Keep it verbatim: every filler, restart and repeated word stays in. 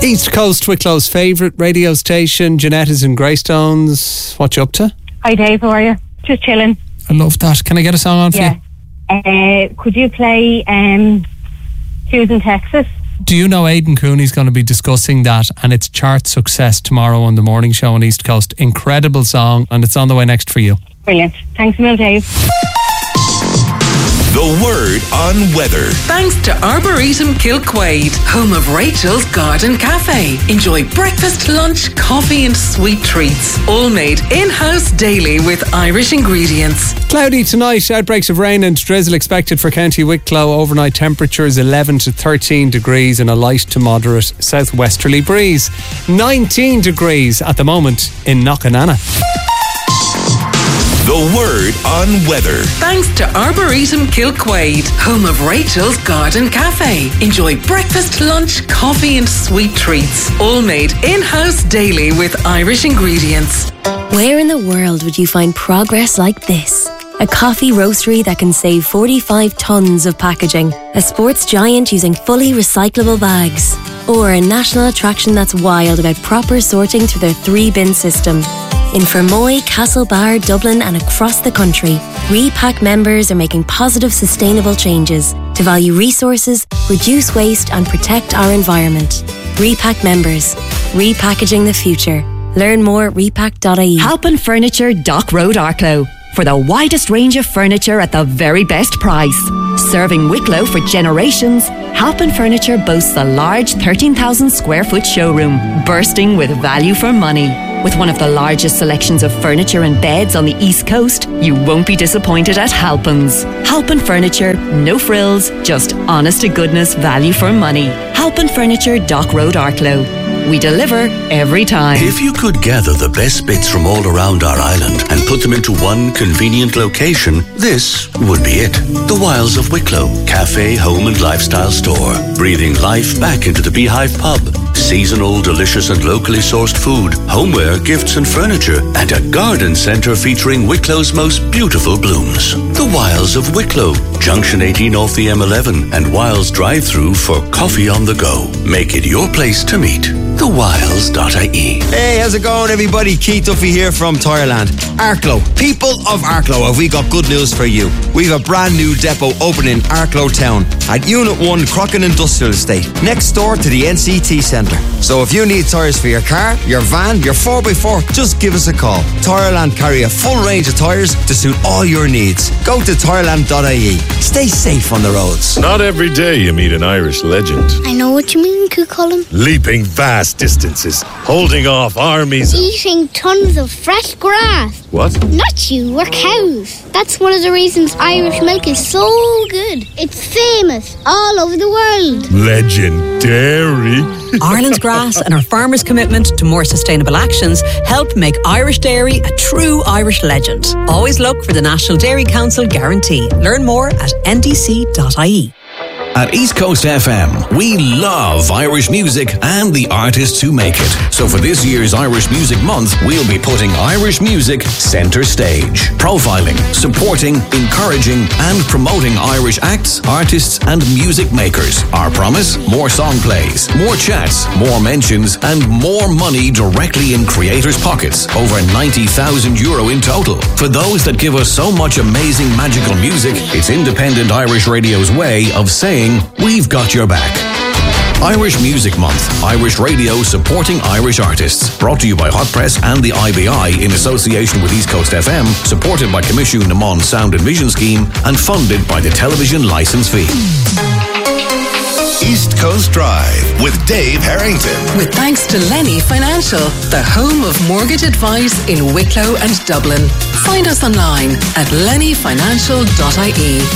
East Coast, Wicklow's favourite radio station. Jeanette is in Greystones. What you up to? Hi Dave, how are you? Just chilling. I love that. Can I get a song on for yeah. you? Uh, could you play um, Houston, Texas? Do you know Aidan Cooney's going to be discussing that, and it's chart success tomorrow on the morning show on East Coast. Incredible song, and it's on the way next for you. Brilliant. Thanks a million, Dave. The Word on Weather. Thanks to Arboretum Kilquade, home of Rachel's Garden Cafe. Enjoy breakfast, lunch, coffee and sweet treats. All made in-house daily with Irish ingredients. Cloudy tonight, outbreaks of rain and drizzle expected for County Wicklow. Overnight temperatures eleven to thirteen degrees and a light to moderate southwesterly breeze. nineteen degrees at the moment in Knockananna. The Word on Weather. Thanks to Arboretum Kilquade, home of Rachel's Garden Cafe. Enjoy breakfast, lunch, coffee and sweet treats. All made in-house daily with Irish ingredients. Where in the world would you find progress like this? A coffee roastery that can save forty-five tonnes of packaging. A sports giant using fully recyclable bags. Or a national attraction that's wild about proper sorting through their three-bin system. In Fermoy, Castlebar, Dublin and across the country, Repack members are making positive, sustainable changes to value resources, reduce waste and protect our environment. Repack members. Repackaging the future. Learn more at repack dot I E. Halpin Furniture, Dock Road, Arklow. For the widest range of furniture at the very best price. Serving Wicklow for generations, Halpin Furniture boasts a large thirteen thousand square foot showroom, bursting with value for money. With one of the largest selections of furniture and beds on the East Coast, you won't be disappointed at Halpin's. Halpin Furniture, no frills, just honest to goodness value for money. Halpin Furniture, Dock Road, Arklow. We deliver every time. If you could gather the best bits from all around our island and put them into one convenient location, this would be it. The Wilds of Wicklow, cafe, home and lifestyle store. Breathing life back into the Beehive pub. Seasonal, delicious and locally sourced food, homeware, gifts and furniture, and a garden centre featuring Wicklow's most beautiful blooms. The Wilds of Wicklow, Junction eighteen off the M eleven and Wilds drive-through for coffee on the go. Make it your place to meet. the wilds dot I E. Hey, how's it going everybody? Keith Duffy here from Tireland. Arklow, people of Arklow, have we got good news for you. We've a brand new depot opening in Arklow Town at Unit one Crocken Industrial Estate, next door to the N C T Centre. So if you need tyres for your car, your van, your four by four, just give us a call. Tireland carry a full range of tyres to suit all your needs. Go to tireland dot I E. Stay safe on the roads. Not every day you meet an Irish legend. I know what you mean, Cucullin. Leaping vast distances, holding off armies. Eating tons of fresh grass. What? Not you, we're cows. That's one of the reasons Irish milk is so good. It's famous all over the world. Legendary. Ireland's grass and our farmers' commitment to more sustainable actions help make Irish dairy a true Irish legend. Always look for the National Dairy Council guarantee. Learn more at N D C dot I E. At East Coast F M, we love Irish music and the artists who make it. So for this year's Irish Music Month, we'll be putting Irish music centre stage. Profiling, supporting, encouraging and promoting Irish acts, artists and music makers. Our promise? More song plays, more chats, more mentions and more money directly in creators' pockets. Over ninety thousand euro in total. For those that give us so much amazing magical music, it's independent Irish radio's way of saying we've got your back. Irish Music Month. Irish Radio supporting Irish artists. Brought to you by Hot Press and the I B I in association with East Coast F M, supported by Commission Naman Sound and Vision Scheme and funded by the television licence fee. East Coast Drive with Dave Harrington. With thanks to Lenny Financial, the home of mortgage advice in Wicklow and Dublin. Find us online at lenny financial dot I E.